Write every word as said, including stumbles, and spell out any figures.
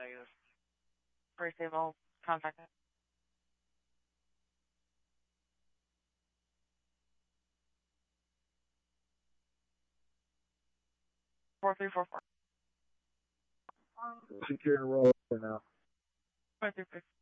Very stable. Contact. Four three four four. Secure and roll for now. Four three six.